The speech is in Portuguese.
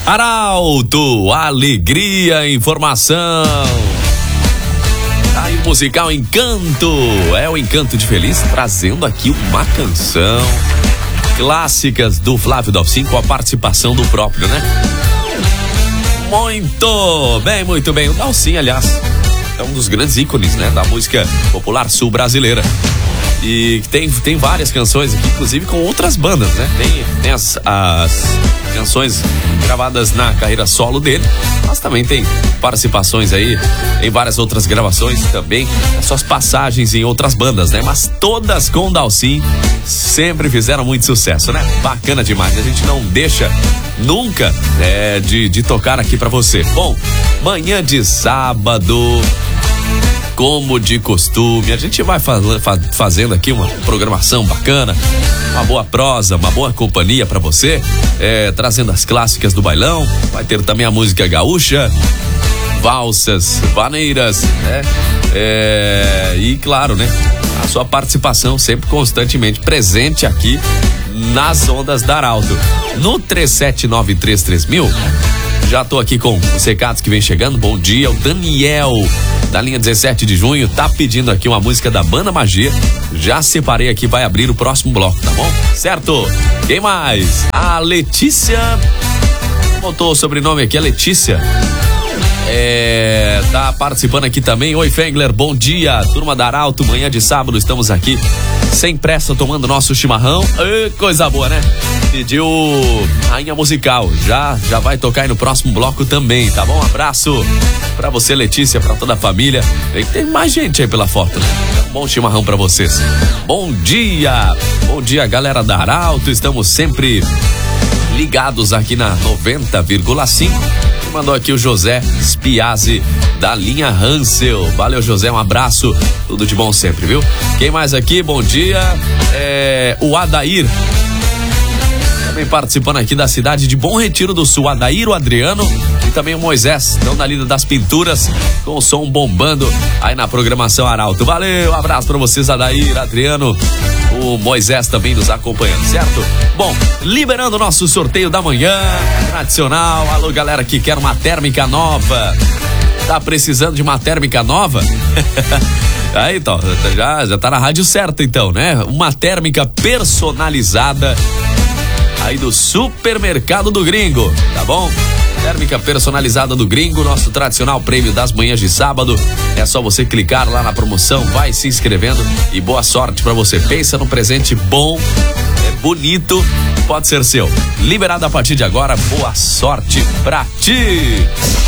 Arauto, alegria, informação. Aí o musical Encanto, é o Encanto de Feliz, trazendo aqui uma canção clássicas do Flávio Dalcin com a participação do próprio, né? Muito bem. O Dalcin, aliás, é um dos grandes ícones, né, da música popular sul-brasileira. E tem várias canções aqui, inclusive com outras bandas, né? Tem as canções gravadas na carreira solo dele, mas também tem participações aí em várias outras gravações também, suas passagens em outras bandas, né? Mas todas com Dalcin sempre fizeram muito sucesso, né? Bacana demais, a gente não deixa nunca de tocar aqui pra você. Bom, manhã de sábado, como de costume, a gente vai fazendo aqui uma programação bacana, uma boa prosa, uma boa companhia pra você, trazendo as clássicas do bailão. Vai ter também a música gaúcha, valsas, vaneiras, né? E claro, né, a sua participação sempre constantemente presente aqui nas ondas da Arauto. No 37933000, já tô aqui com os recados que vem chegando. Bom dia, o Daniel da linha 17 de junho tá pedindo aqui uma música da Banda Magia. Já separei aqui, vai abrir o próximo bloco, tá bom? Certo? Quem mais? A Letícia, botou o sobrenome aqui, a Letícia. Tá participando aqui também. Oi, Fengler, bom dia, turma da Arauto, manhã de sábado, estamos aqui sem pressa tomando nosso chimarrão. Coisa boa, né? Pediu Rainha Musical, já vai tocar aí no próximo bloco também, tá bom? Um abraço pra você, Letícia, pra toda a família. Tem mais gente aí pela foto, né? Um bom chimarrão pra vocês. Bom dia, galera da Arauto, estamos sempre ligados aqui na 90,5. Mandou aqui o José Spiazzi da linha Hansel. Valeu, José, um abraço, tudo de bom sempre, viu? Quem mais aqui? Bom dia, o Adair, também participando aqui da cidade de Bom Retiro do Sul. Adair, o Adriano e também o Moisés, estão na lida das pinturas, com o som bombando aí na programação Arauto. Valeu, um abraço pra vocês, Adair, Adriano, o Moisés também nos acompanhando, certo? Bom, liberando o nosso sorteio da manhã, tradicional. Alô, galera que quer uma térmica nova, tá precisando de uma térmica nova? Aí, então, já tá na rádio certa, então, né? Uma térmica personalizada aí do Supermercado do Gringo, tá bom? Térmica personalizada do Gringo, nosso tradicional prêmio das manhãs de sábado. É só você clicar lá na promoção, vai se inscrevendo e boa sorte pra você. Pensa num presente bom, bonito, pode ser seu. Liberado a partir de agora, boa sorte pra ti.